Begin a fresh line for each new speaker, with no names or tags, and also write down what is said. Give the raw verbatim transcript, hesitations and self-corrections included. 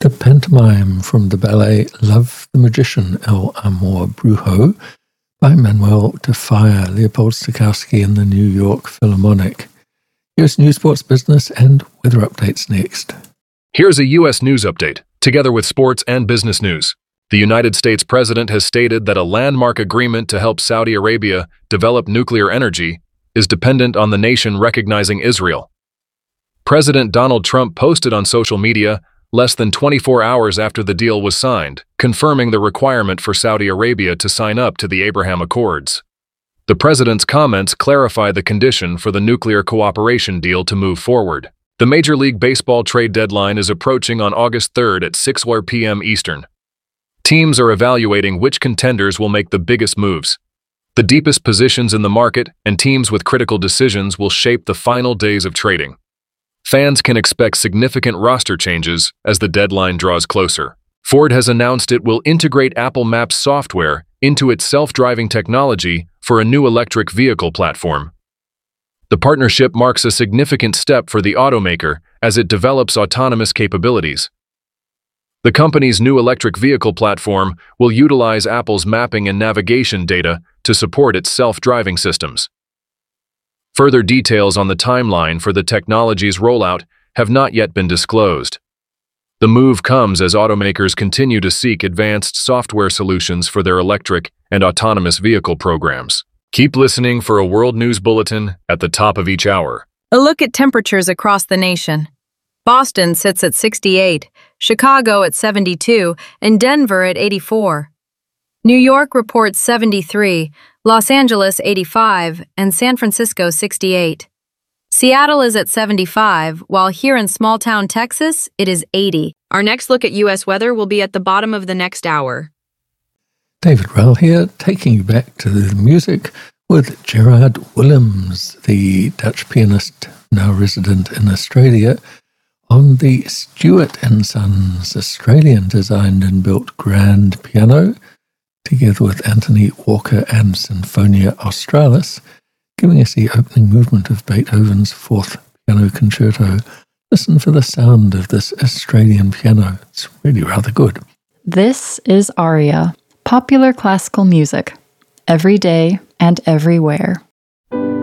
The pantomime from the ballet Love the Magician, El Amor Brujo, by Manuel de Falla, Leopold Stokowski and the New York Philharmonic. U S News, Sports, Business, and weather updates next.
Here's a U S news update, together with sports and business news. The United States President has stated that a landmark agreement to help Saudi Arabia develop nuclear energy is dependent on the nation recognizing Israel. President Donald Trump posted on social media less than twenty-four hours after the deal was signed, confirming the requirement for Saudi Arabia to sign up to the Abraham Accords. The president's comments clarify the condition for the nuclear cooperation deal to move forward. The Major League Baseball trade deadline is approaching on August third at six p m Eastern. Teams are evaluating which contenders will make the biggest moves. The deepest positions in the market and teams with critical decisions will shape the final days of trading. Fans can expect significant roster changes as the deadline draws closer. Ford has announced it will integrate Apple Maps software into its self-driving technology for a new electric vehicle platform. The partnership marks a significant step for the automaker as it develops autonomous capabilities. The company's new electric vehicle platform will utilize Apple's mapping and navigation data to support its self-driving systems. Further details on the timeline for the technology's rollout have not yet been disclosed. The move comes as automakers continue to seek advanced software solutions for their electric and autonomous vehicle programs. Keep listening for a World News Bulletin at the top of each hour.
A look at temperatures across the nation. Boston sits at sixty-eight, Chicago at seventy-two, and Denver at eighty-four. New York reports seventy-three, Los Angeles eighty-five, and San Francisco sixty-eight. Seattle is at seventy-five, while here in small-town Texas, it is eighty. Our next look at U S weather will be at the bottom of the next hour.
David Rell here, taking you back to the music with Gerard Willems, the Dutch pianist now resident in Australia, on the Stewart and Sons Australian-designed and built grand piano, together with Anthony Walker and Sinfonia Australis, giving us the opening movement of Beethoven's Fourth Piano Concerto. Listen for the sound of this Australian piano. It's really rather good.
This is Aria, popular classical music, every day and everywhere.